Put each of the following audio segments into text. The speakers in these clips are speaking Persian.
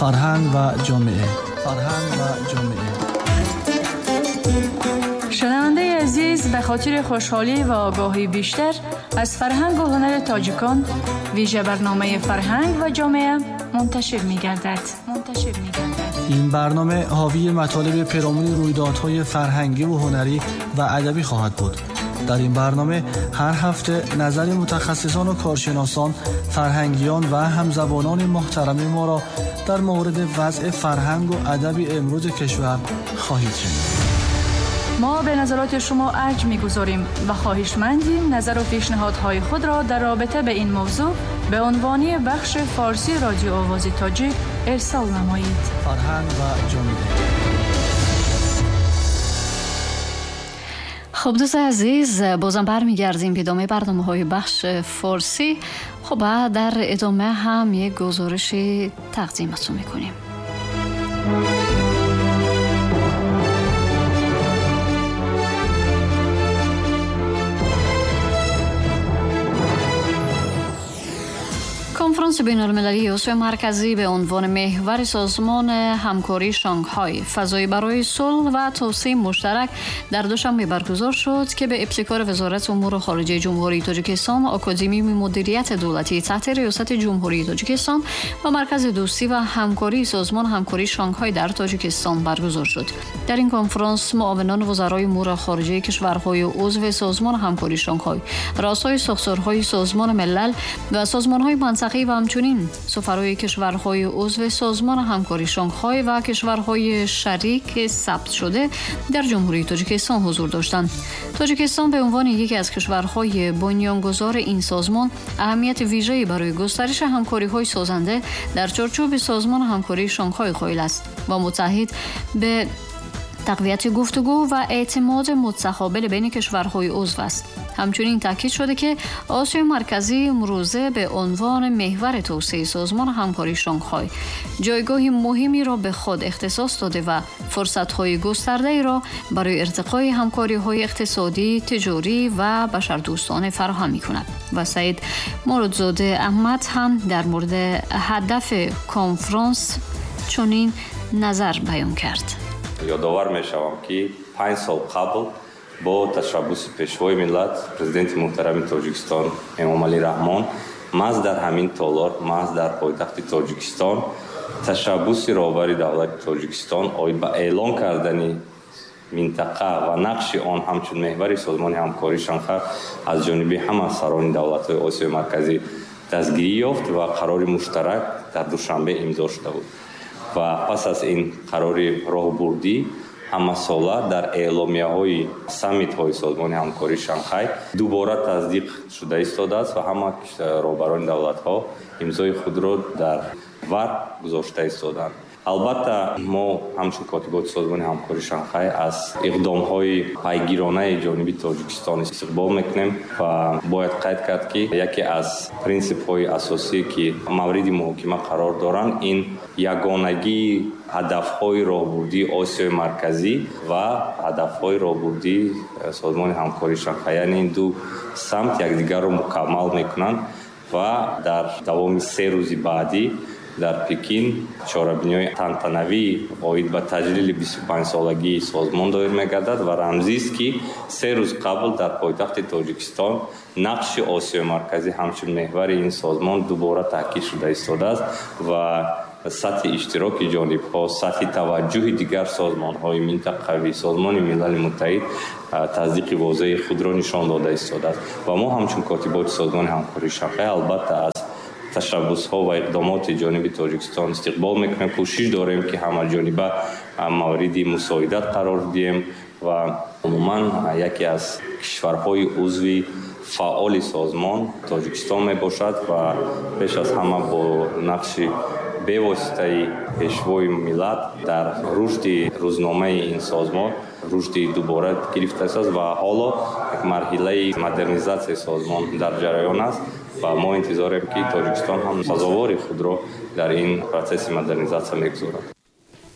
فرهنگ و جامعه. شنونده عزیز، به خاطر خوشحالی و آگاهی بیشتر از فرهنگ و هنر تاجیکان، ویژه برنامه فرهنگ و جامعه منتشر می گردد. این برنامه حاوی مطالب پیرامون رویدادهای فرهنگی و هنری و ادبی خواهد بود. در این برنامه هر هفته نظر متخصصان و کارشناسان، فرهنگیان و همزبانان محترم ما را در مورد وضع فرهنگ و ادب امروز کشور خواهید شنید. ما به نظرات شما ارج می‌گذاریم و خواهشمندیم نظر و پیشنهادهای خود را در رابطه به این موضوع به عنوان بخش فارسی رادیو آواز تاجیک ارسال نمایید. فرهنگ و جامعه. خب دوست عزیز، بازم برمیگردیم به ادامه برنامه‌های بخش فارسی. خب در ادامه هم یک گزارش تقدیمتون می‌کنیم. کنفرانس بین‌المللی آسیای مرکزی به عنوان محور سازمان همکاری شانگهای فضایی برای صلح و توسعه مشترک در دوشنبه برگزار شد که به ابتکار وزارت امور خارجه جمهوری تاجیکستان، آکادمی مدیریت دولتی تحت ریاست جمهوری تاجیکستان و مرکز دوستی و همکاری سازمان همکاری شانگهای در تاجیکستان برگزار شد. در این کنفرانس معاونان وزرای امور خارجه کشورهای عضو سازمان همکاری شانگهای، رؤسای ساختارهای سازمان ملل و سازمان‌های منطقه‌ای و همچنین سفرای کشورهای عضو سازمان همکاری شانگهای و کشورهای شریک ثبت شده در جمهوری تاجیکستان حضور داشتند. تاجیکستان به عنوان یکی از کشورهای بنیانگذار این سازمان اهمیت ویژه‌ای برای گسترش همکاری‌های سازنده در چارچوب سازمان همکاری شانگهای قائل است و متحد به تقویت گفتگو و اعتماد متقابل بین کشورهای عضو است. همچنین تاکید شده که آسیای مرکزی امروزه به عنوان محور توسعه سازمان همکاری شانگهای جایگاهی مهمی را به خود اختصاص داده و فرصت‌های گسترده‌ای را برای ارتقای همکاری‌های اقتصادی، تجاری و بشردوستانه فراهم می‌کند. و سید مرادزاده احمد هم در مورد هدف کنفرانس چنین نظر بیان کرد. یادآور می‌شوم که 5 سال قبل با تشبوس پیشوای ملت پرزیدنت محترم تاجیکستان امام علی رحمان محض در همین تالار، محض در پایتخت تاجیکستان تشبوس راهبر دولت تاجیکستان آید به اعلان کردن منطقه و نقش آن همچون محور سازمان همکاری شانگهای از جانب همه سران دولت‌های آسیای مرکزی دستگیری یافت و قرار مشترک در دوشنبه امضا شده بود. و پس از این قرار راهبردی همه ساله در اعلامیه‌های سامیت‌های سازمان همکاری شانگهای دوباره تصدیق شده ایستاده است و همه راهبران دولت‌ها امضای خود را در ورق گذاشته ایستادند. البته ما همچون کاتبات سازمان همکاری شانگهای از اقدام‌های پیگیرانه جانبی تاجیکستان استقبال میکنیم و باید قید کرد که یکی از پرینسیپ‌های اساسی که مورد محاکمه قرار دارند این یگانگی هدف‌های راهبردی آسیای مرکزی و هدف‌های راهبردی سازمان همکاری شانگهای، یعنی این دو سمت یکدیگر را مکمل میکنند و در دوام 3 روز بعدی در پکین چهاربینی‌های تنتنوی آید به تجلیل 25 سالگی سازمان دایر می‌گردد و رمزی است که 3 روز قبل در پایتخت تاجیکستان نقش آسیای مرکزی همچون محور این سازمان دوباره تاکید شده ایستاده است و سطح اشتراک جانب‌ها، سطح توجه دیگر سازمان‌های منطقوی، سازمان ملل متحد تصدیق واضح خود را نشان داده ایستاده است و ما همچون کاتبات سازمان همکاری شانگهای البته از تشبس‌ها و اقدامات جانب تاجیکستان استقبال میکنیم. کوشش داریم که همه جانبه مورد مساعدت قرار دهیم و عموما یکی از کشورهای عضو فعال سازمان تاجیکستان می باشد و پیش از همه با نقش به واسطه پیشوای ملت در رشد روزنامه این سازمان رشد دوباره گرفته است و حالا یک مرحله مدرنیزاسیون سازمان در جریان است و ما انتظاریم که تاجیکستان هم سزاوار خود را در این پروسس مدرنیزاسیون میگذارد.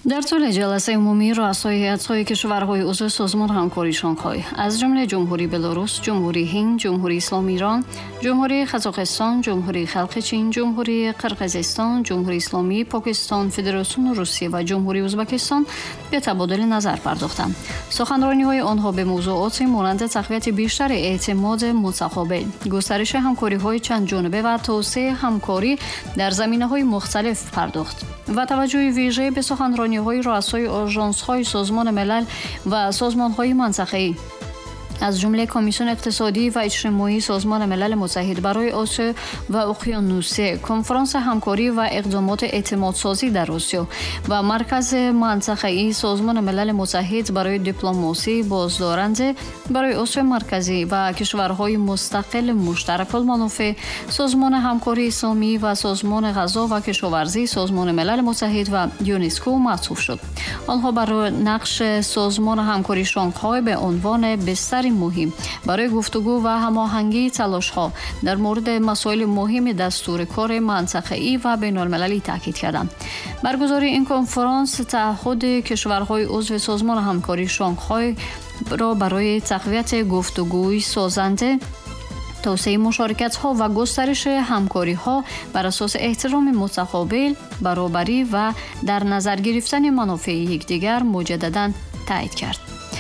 در طول جلسه عمومی رؤسای هیئت‌های کشورهای عضو سازمان همکاری شانگهای از جمله جمهوری بلاروس، جمهوری هند، جمهوری اسلامی ایران، جمهوری قزاقستان، جمهوری خلق چین، جمهوری قرقیزستان، جمهوری اسلامی پاکستان، فدراسیون روسیه و جمهوری ازبکستان به تبادل نظر پرداختند. سخنرانی‌های آنها به موضوعات مانند تقویت بیشتر اعتماد متقابل، گسترش همکاری‌های چند جانبه و توسعه همکاری در زمینه‌های مختلف پرداخت و توجه ویژه به سخنرانی‌های رؤسای آژانس‌های سازمان ملل و سازمان‌های منطقه‌ای از جمله کمیسیون اقتصادی و اجتماعی سازمان ملل متحد برای آسیا و اقیانوسیه، کنفرانس همکاری و اقدامات اعتمادسازی در آسیا و مرکز منطقه‌ای سازمان ملل متحد برای دیپلماسی بازدارنده برای آسیا مرکزی و کشورهای مستقل مشترک المنافع، سازمان همکاری اسلامی و سازمان غذا و کشاورزی سازمان ملل متحد و یونسکو معطوف شد. آنها برای نقش سازمان همکاری شانگهای به عنوان بستر مهم برای گفتگو و هماهنگی تلاش‌ها در مورد مسائل مهم دستور کار منطقه‌ای و بین‌المللی تاکید کردند. برگزاری این کنفرانس تعهد کشورهای عضو سازمان همکاری شانگهای را برای تقویت گفتگوی سازنده، توسعه مشارکت‌ها و گسترش همکاری‌ها بر اساس احترام متقابل، برابری و در نظر گرفتن منافع یکدیگر مجدداً تایید کرد.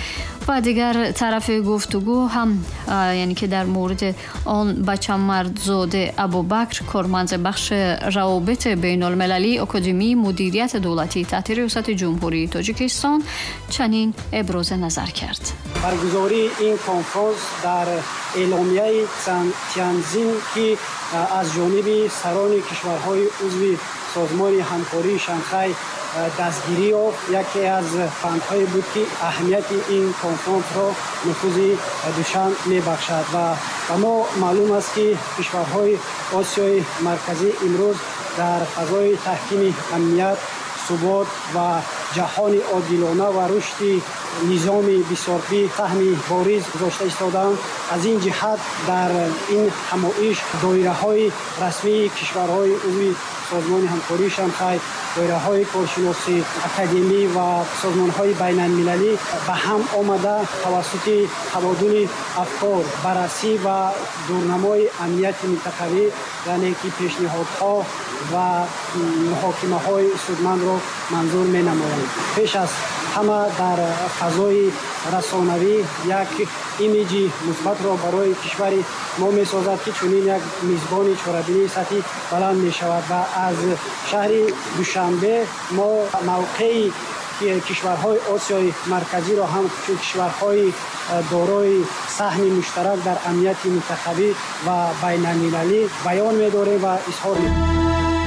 و دیگر طرف گفتگو هم یعنی که در مورد آن بچه‌مردزاده ابوبکر، کارمند بخش روابط بین المللی اکادمی مدیریت دولتی تحت ریاست جمهوری تاجیکستان چنین ابراز نظر کرد. برگزاری این کنفرانس در اعلامیه تیانزین که از جانب سران کشورهای عضو سازمان همکاری شانگهای دستگیری یکی از فندهای بود که اهمیت این کنفرانس را نفوذ دوشن میبخشد و ما معلوم است که کشورهای آسیای مرکزی امروز در فضای تحکیم امنیت، ثبات و جهان عادلانه و رشد نظام بسیاری فهمی باریز گذاشته ایستادند. از این جهت در این همایش دایره‌های رسمی کشورهای عضو سازمان همکاری شانگهای، دایره‌های کارشناسی اکادمی و سازمان‌های بین‌المللی به هم آمده توسط تبادل افکار، بررسی و دورنمای امنیت منطقه‌ای یعنی که پیشنهادها و محاکمه‌های سودمند را منظور می‌نمایند. پیش از همه در فضای رسانوی یک ایمیجی مثبت را برای کشور ما می‌سازد که چنین یک میزبان چهاربینی سطحی بلند می‌شود و از شهر دوشنبه ما موقعی که کشورهای آسیای مرکزی را هم چون کشورهای دارای سهم مشترک در امنیت منطقه‌ای و بین‌المللی بیان می‌داریم و اظهار می‌کنیم.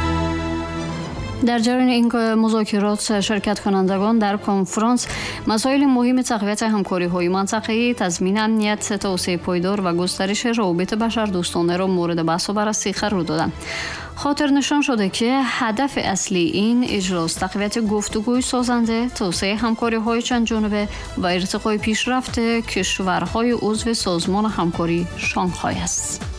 در جریان این مذاکرات شرکت کنندگان در کنفرانس مسائل مهم تقویت همکاری‌های منطقه‌ای، تضمین امنیت، توسعه پایدار و گسترش روابط بشردوستانه را مورد بحث و بررسی قرار دادند. خاطر نشان شده که هدف اصلی این اجلاس تقویت گفتگوی سازنده، توسعه همکاری‌های چند جانبه و ارتقای پیشرفت کشورهای عضو سازمان همکاری شانگهای است.